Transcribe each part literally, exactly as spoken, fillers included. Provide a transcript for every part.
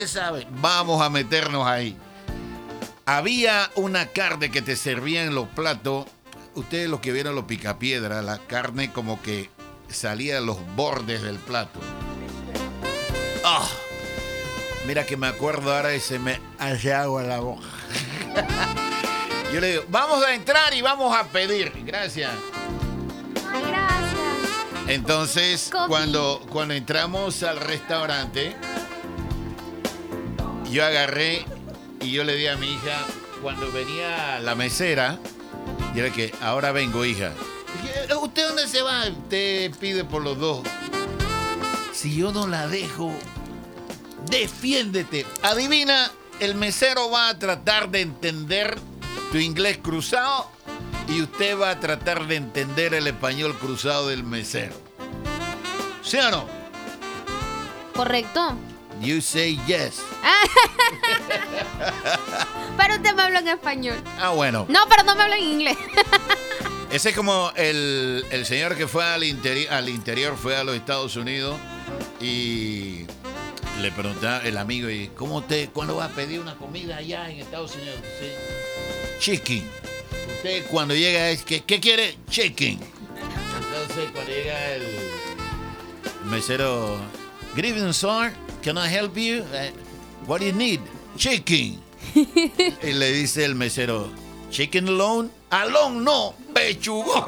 sabe, vamos a meternos ahí. Había una carne que te servía en los platos. Ustedes los que vieron los picapiedra, la carne como que salía de los bordes del plato. Oh, mira que me acuerdo ahora y se me hace agua en la boca. Yo le digo, vamos a entrar y vamos a pedir. Gracias. Ay, gracias. Entonces, cuando, cuando entramos al restaurante, yo agarré y yo le di a mi hija, cuando venía la mesera, yo le dije, ahora vengo, hija. Dije, ¿usted dónde se va? Usted pide por los dos. Si yo no la dejo, defiéndete. Adivina, el mesero va a tratar de entender tu inglés cruzado y usted va a tratar de entender el español cruzado del mesero. ¿Sí o no? Correcto. You say yes. Pero usted me habló en español. Ah, bueno. No, pero no me habla en inglés. Ese es como el, el señor que fue al, interi- al interior, fue a los Estados Unidos y le preguntaba el amigo, ¿y cómo usted, cuándo va a pedir una comida allá en Estados Unidos? Sí. Chicken. Usted cuando llega es que, ¿qué quiere? Chicken. Entonces cuando llega el mesero, good evening, sir. Can I help you? Uh, what do you need? Chicken. Y le dice el mesero, chicken alone. Alone no, pechugón.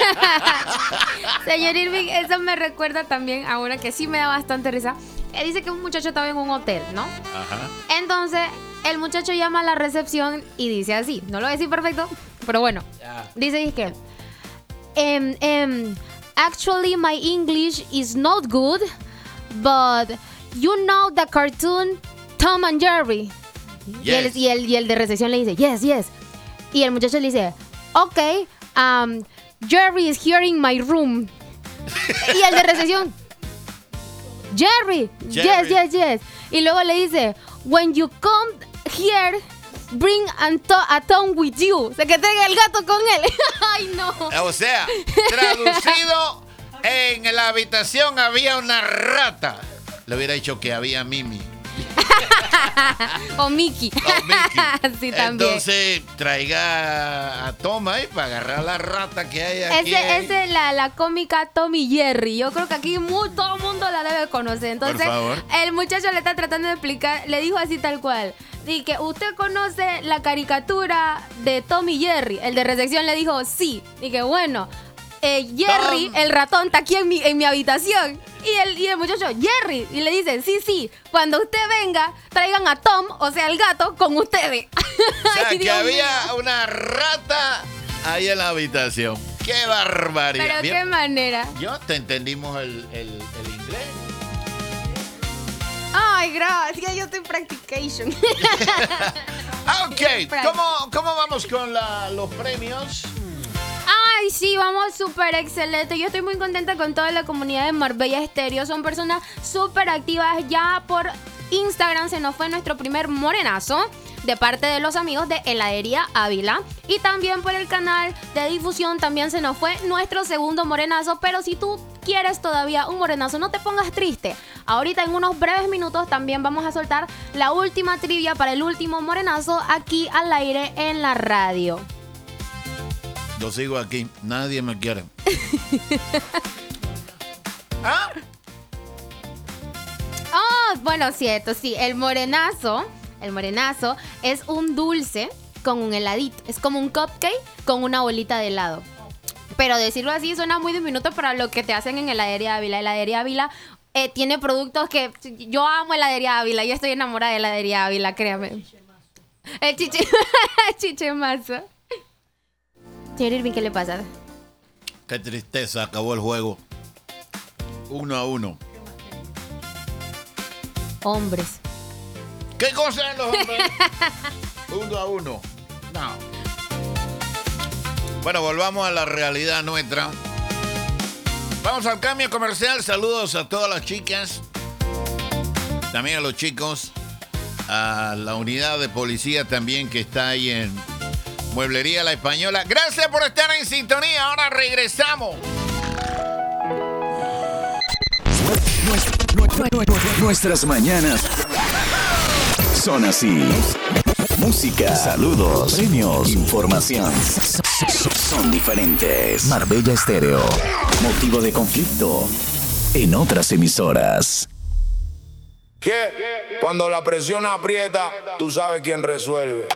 Señor Irving, eso me recuerda también a una que sí me da bastante risa. Él dice que un muchacho estaba en un hotel, ¿no? Ajá. Entonces, el muchacho llama a la recepción y dice así. No lo voy a decir perfecto, pero bueno. Ya. Dice que um, um, actually my English is not good, but you know the cartoon Tom and Jerry. Yes. Y, el, y, el, y el de recepción le dice, yes, yes. Y el muchacho le dice, ok, um, Jerry is here in my room. Y el de recepción, Jerry, Jerry, yes, yes, yes. Y luego le dice, when you come here, bring a, to- a Tom with you. O sea, que traiga el gato con él. Ay, no. O sea, traducido, en la habitación había una rata. Le hubiera dicho que había Mimi. O Mickey. O Mickey. Sí, también. Entonces, traiga a Tom ahí para agarrar la rata que hay aquí. Ese, ese es la, la cómica Tom y Jerry. Yo creo que aquí muy, todo el mundo la debe conocer. Entonces, Por favor. el muchacho le está tratando de explicar, le dijo así tal cual. Y que usted conoce la caricatura de Tom y Jerry. El de recepción le dijo sí. Y que bueno, eh, Jerry, Tom. el ratón, está aquí en mi, en mi habitación. Y el, y el muchacho, Jerry, y le dice, sí, sí, cuando usted venga, traigan a Tom, o sea, el gato, con ustedes. O sea, Ay, que Dios había mío. una rata ahí en la habitación. ¡Qué barbaridad! Pero Bien, qué manera. yo te entendimos el, el, el inglés. Ay, gracias, yo estoy practication. Ok, ¿cómo, cómo vamos con la, los premios? Ay, sí, vamos súper excelente. Yo estoy muy contenta con toda la comunidad de Marbella Estéreo. Son personas súper activas. Ya por Instagram se nos fue nuestro primer morenazo de parte de los amigos de Heladería Ávila. Y también por el canal de difusión también se nos fue nuestro segundo morenazo. Pero si tú quieres todavía un morenazo, no te pongas triste. Ahorita en unos breves minutos también vamos a soltar la última trivia para el último morenazo aquí al aire en la radio. Yo sigo aquí, nadie me quiere. ¿Ah? Oh, bueno, cierto, sí. El morenazo, el morenazo es un dulce con un heladito. Es como un cupcake con una bolita de helado. Pero decirlo así suena muy diminuto para lo que te hacen en Heladería Ávila. Heladería Ávila eh, tiene productos que... Yo amo Heladería Ávila. Yo estoy enamorada de Heladería Ávila, créame. El chiche... chichemazo. Señor Irving, ¿qué le pasa? Qué tristeza, acabó el juego. Uno a uno. Hombres. ¿Qué cosa es los hombres? Uno a uno. No. Bueno, volvamos a la realidad nuestra. Vamos al cambio comercial. Saludos a todas las chicas. También a los chicos. A la unidad de policía también que está ahí en Mueblería La Española. Gracias por estar en sintonía. Ahora regresamos. Nuestras mañanas son así. Música, saludos, premios, información. Son diferentes. Marbella Estéreo. Motivo de conflicto en otras emisoras. Que cuando la presión aprieta, tú sabes quién resuelve.